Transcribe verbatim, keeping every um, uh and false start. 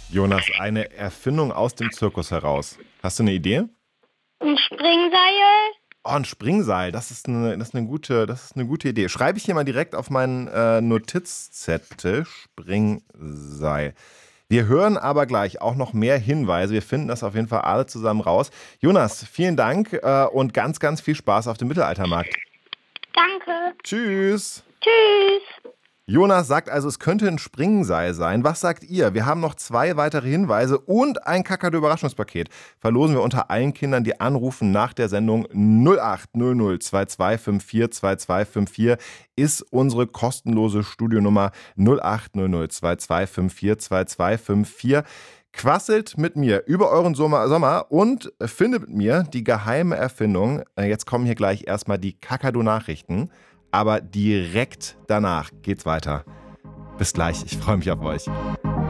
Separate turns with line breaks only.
Jonas, eine Erfindung aus dem Zirkus heraus. Hast du eine Idee?
Ein Springseil.
Oh, ein Springseil, das ist eine, das ist eine, gute, das ist eine gute Idee. Schreibe ich hier mal direkt auf meinen äh, Notizzettel. Springseil. Wir hören aber gleich auch noch mehr Hinweise. Wir finden das auf jeden Fall alle zusammen raus. Jonas, vielen Dank äh, und ganz, ganz viel Spaß auf dem Mittelaltermarkt.
Danke.
Tschüss.
Tschüss.
Jonas sagt also, es könnte ein Springseil sein. Was sagt ihr? Wir haben noch zwei weitere Hinweise und ein Kakadu-Überraschungspaket. Verlosen wir unter allen Kindern, die anrufen nach der Sendung null acht null null zwei zwei fünf vier zwei zwei fünf vier ist unsere kostenlose Studionummer null acht null null zwei zwei fünf vier zwei zwei fünf vier. Quasselt mit mir über euren Sommer, Sommer und findet mit mir die geheime Erfindung. Jetzt kommen hier gleich erstmal die Kakadu-Nachrichten. Aber direkt danach geht's weiter. Bis gleich, ich freue mich auf euch.